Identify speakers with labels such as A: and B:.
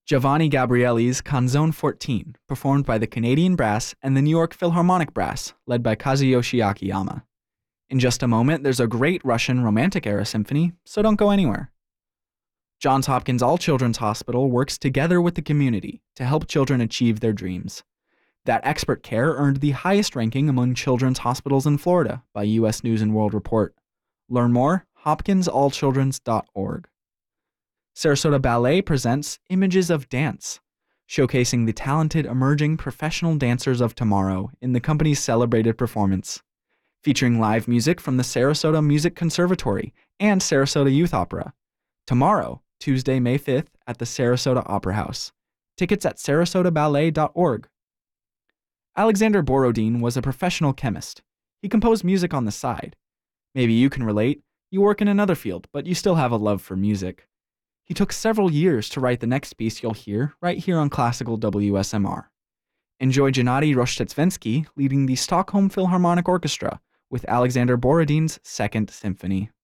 A: Giovanni Gabrieli's Canzone 14, performed by the Canadian Brass and the New York Philharmonic Brass, led by Kazuyoshi Akiyama. In just a moment, there's a great Russian Romantic-era symphony, so don't go anywhere. Johns Hopkins All Children's Hospital works together with the community to help children achieve their dreams. That expert care earned the highest ranking among children's hospitals in Florida by U.S. News & World Report. Learn more, hopkinsallchildrens.org. Sarasota Ballet presents Images of Dance, showcasing the talented emerging professional dancers of tomorrow in the company's celebrated performance. Featuring live music from the Sarasota Music Conservatory and Sarasota Youth Opera. Tomorrow, Tuesday, May 5th, at the Sarasota Opera House. Tickets at sarasotaballet.org. Alexander Borodin was a professional chemist. He composed music on the side. Maybe you can relate. You work in another field, but you still have a love for music. He took several years to write the next piece you'll hear right here on Classical WSMR. Enjoy Gennady Roshtetsvensky leading the Stockholm Philharmonic Orchestra with Alexander Borodin's Second Symphony.